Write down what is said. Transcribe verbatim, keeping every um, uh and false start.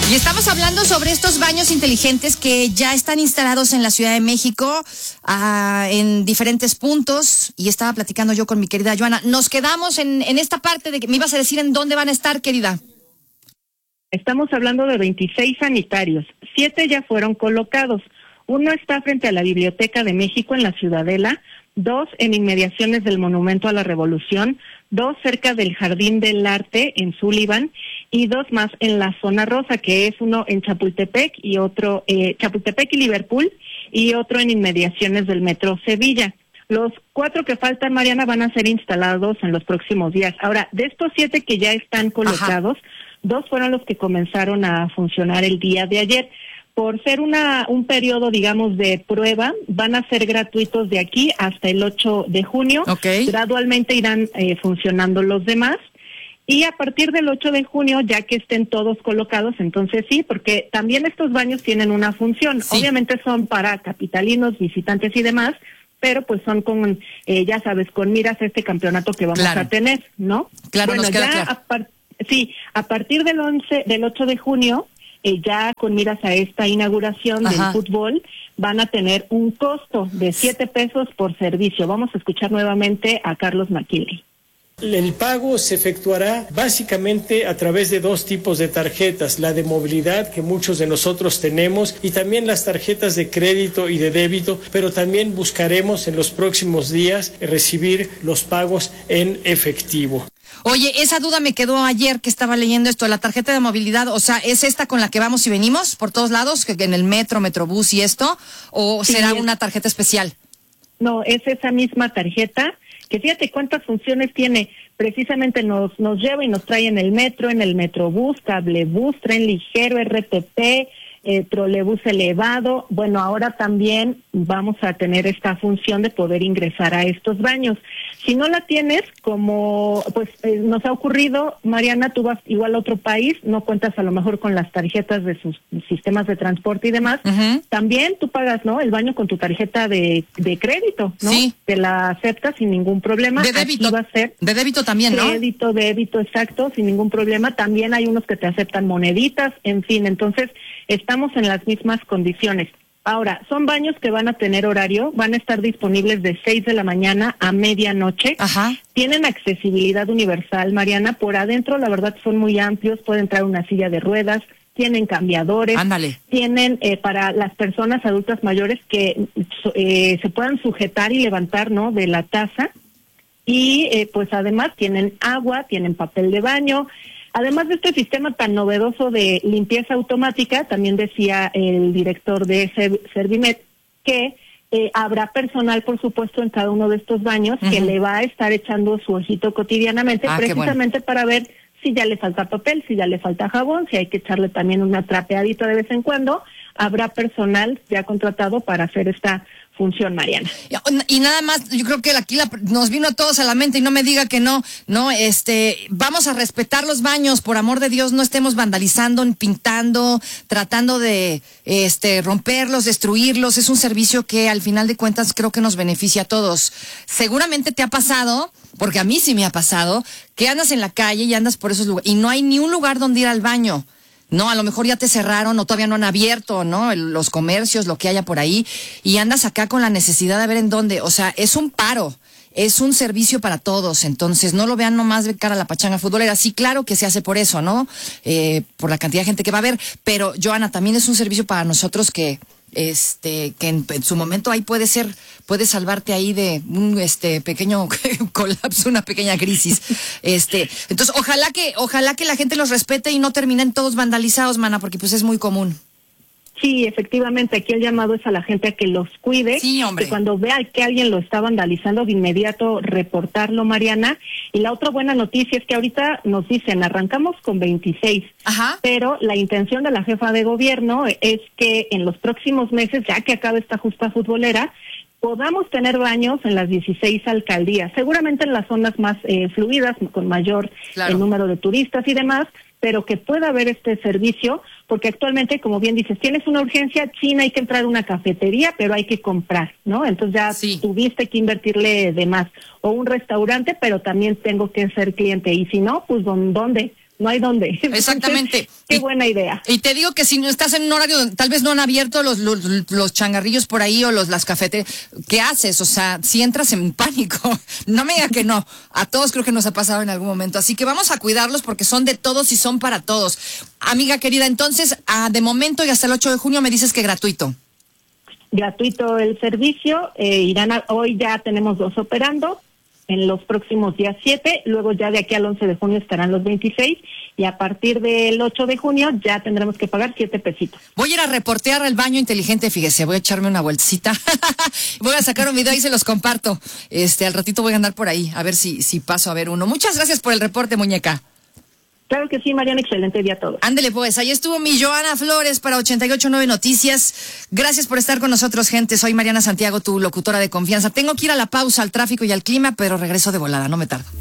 Y estamos hablando sobre estos baños inteligentes que ya están instalados en la Ciudad de México, uh, en diferentes puntos. Y estaba platicando yo con mi querida Joana. Nos quedamos en, en esta parte de que me ibas a decir en dónde van a estar, querida. Estamos hablando de veintiséis sanitarios. Siete ya fueron colocados. Uno está frente a la Biblioteca de México en la Ciudadela, dos en inmediaciones del Monumento a la Revolución, dos cerca del Jardín del Arte en Sullivan y dos más en la Zona Rosa, que es uno en Chapultepec y otro, eh, Chapultepec y Liverpool, y otro en inmediaciones del Metro Sevilla. Los cuatro que faltan, Mariana, van a ser instalados en los próximos días. Ahora, de estos siete que ya están colocados, Ajá. dos fueron los que comenzaron a funcionar el día de ayer. Por ser una un periodo, digamos, de prueba, van a ser gratuitos de aquí hasta el ocho de junio. Okay. Gradualmente irán eh, funcionando los demás. Y a partir del ocho de junio, ya que estén todos colocados, entonces sí, porque también estos baños tienen una función. Sí. Obviamente son para capitalinos, visitantes y demás, pero pues son con, eh, ya sabes, con miras a este campeonato que vamos claro. a tener, ¿no? Claro, bueno, nos queda ya claro. A par- sí, a partir del once, del ocho de junio, Eh, ya con miras a esta inauguración Ajá. del fútbol, van a tener un costo de siete pesos por servicio. Vamos a escuchar nuevamente a Carlos McKinley. El pago se efectuará básicamente a través de dos tipos de tarjetas, la de movilidad que muchos de nosotros tenemos y también las tarjetas de crédito y de débito, pero también buscaremos en los próximos días recibir los pagos en efectivo. Oye, esa duda me quedó ayer que estaba leyendo esto, la tarjeta de movilidad, o sea, ¿es esta con la que vamos y venimos por todos lados, que en el metro, metrobús y esto, o sí, será es... una tarjeta especial? No, es esa misma tarjeta, que fíjate cuántas funciones tiene, precisamente nos nos lleva y nos trae en el metro, en el metrobús, cablebús, tren ligero, R T P, eh, trolebús elevado. Bueno, ahora también vamos a tener esta función de poder ingresar a estos baños. Si no la tienes, como pues eh, nos ha ocurrido, Mariana, tú vas igual a otro país, no cuentas a lo mejor con las tarjetas de sus sistemas de transporte y demás, uh-huh. también tú pagas, ¿no? El baño con tu tarjeta de, de crédito, ¿no? Sí. Te la aceptas sin ningún problema. De débito. Aquí va a ser de débito también, ¿no? Crédito, débito, exacto, sin ningún problema. También hay unos que te aceptan moneditas, en fin, entonces estamos en las mismas condiciones. Ahora, son baños que van a tener horario, van a estar disponibles de seis de la mañana a medianoche. Ajá. Tienen accesibilidad universal, Mariana. Por adentro, la verdad, son muy amplios. Puede entrar una silla de ruedas, tienen cambiadores. Ándale. Tienen eh, para las personas adultas mayores que eh, se puedan sujetar y levantar, ¿no?, de la taza. Y eh, pues además tienen agua, tienen papel de baño. Además de este sistema tan novedoso de limpieza automática, también decía el director de Servimet que eh, habrá personal, por supuesto, en cada uno de estos baños uh-huh. que le va a estar echando su ojito cotidianamente, ah, precisamente bueno. para ver si ya le falta papel, si ya le falta jabón, si hay que echarle también una trapeadita de vez en cuando. Habrá personal ya contratado para hacer esta función, Mariana. Y nada más, yo creo que aquí la, nos vino a todos a la mente y no me diga que no, no, este, vamos a respetar los baños, por amor de Dios, no estemos vandalizando, pintando, tratando de, este, romperlos, destruirlos. Es un servicio que al final de cuentas creo que nos beneficia a todos. Seguramente te ha pasado, porque a mí sí me ha pasado, que andas en la calle y andas por esos lugares y no hay ni un lugar donde ir al baño. No, a lo mejor ya te cerraron o todavía no han abierto, ¿no? El, los comercios, lo que haya por ahí, y andas acá con la necesidad de ver en dónde. O sea, es un paro, es un servicio para todos. Entonces, no lo vean nomás de cara a la pachanga futbolera. Sí, claro que se hace por eso, ¿no? Eh, por la cantidad de gente que va a ver. Pero, Joana, también es un servicio para nosotros que, este, que en, en su momento ahí puede ser, puede salvarte ahí de un este pequeño colapso, una pequeña crisis. Este, entonces ojalá que, ojalá que la gente los respete y no terminen todos vandalizados, mana, porque pues es muy común. Sí, efectivamente, aquí el llamado es a la gente a que los cuide, sí, hombre. Que cuando vea que alguien lo está vandalizando, de inmediato reportarlo, Mariana. Y la otra buena noticia es que ahorita nos dicen, arrancamos con veintiséis, Ajá. pero la intención de la jefa de gobierno es que en los próximos meses, ya que acabe esta justa futbolera, podamos tener baños en las dieciséis alcaldías, seguramente en las zonas más eh, fluidas, con mayor claro. eh, número de turistas y demás, pero que pueda haber este servicio, porque actualmente, como bien dices, tienes una urgencia, China, hay que entrar a una cafetería, pero hay que comprar, ¿no? Entonces ya sí. tuviste que invertirle de más. O un restaurante, pero también tengo que ser cliente. Y si no, pues ¿dónde? no hay dónde. Exactamente. Entonces, qué y, buena idea. Y te digo que si no estás en un horario, tal vez no han abierto los, los, los changarrillos por ahí o los las cafeterías, ¿qué haces? O sea, si entras en pánico, no me diga que no. A todos creo que nos ha pasado en algún momento. Así que vamos a cuidarlos porque son de todos y son para todos. Amiga querida, entonces, ah, de momento y hasta el ocho de junio me dices que gratuito. Gratuito el servicio. Eh, irán a, hoy ya tenemos dos operando. En los próximos días siete, luego ya de aquí al once de junio estarán los veintiséis y a partir del ocho de junio ya tendremos que pagar siete pesitos. Voy a ir a reportear el baño inteligente, fíjese, voy a echarme una vueltecita, voy a sacar un video y se los comparto. Este, al ratito voy a andar por ahí, a ver si, si paso a ver uno. Muchas gracias por el reporte, muñeca. Claro que sí, Mariana, excelente día a todos. Ándele pues, ahí estuvo mi Joana Flores para ochenta y ocho punto nueve Noticias. Gracias por estar con nosotros, gente. Soy Mariana Santiago, tu locutora de confianza. Tengo que ir a la pausa, al tráfico y al clima, pero regreso de volada, no me tardo.